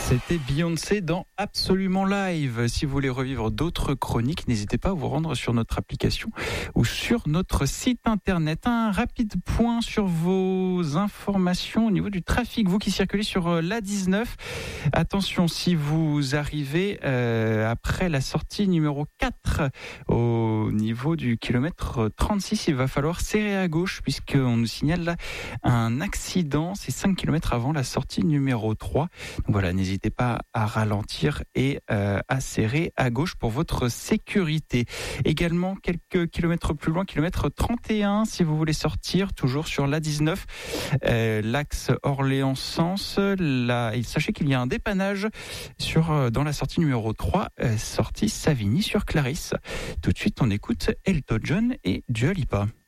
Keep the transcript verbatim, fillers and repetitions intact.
C'était Beyoncé dans Absolument Live. Si vous voulez revivre d'autres chroniques, n'hésitez pas à vous rendre sur notre application ou sur notre site internet. Un rapide point sur vos informations au niveau du trafic. Vous qui circulez sur l'A dix-neuf, attention, si vous arrivez euh, après la sortie numéro quatre au niveau du kilomètre trente-six, il va falloir serrer à gauche puisqu'on nous signale là un accident. C'est cinq kilomètres avant la sortie numéro trois. Donc voilà, n'hésitez pas à ralentir et euh, à serrer à gauche pour votre sécurité. Également, quelques kilomètres plus loin, kilomètre trente et un, si vous voulez sortir, toujours sur l'A dix-neuf, euh, l'axe Orléans-Sens. Là, et sachez qu'il y a un dépannage sur, euh, dans la sortie numéro trois, euh, sortie Savigny sur Clarisse. Tout de suite, on écoute Elton John et Dua Lipa.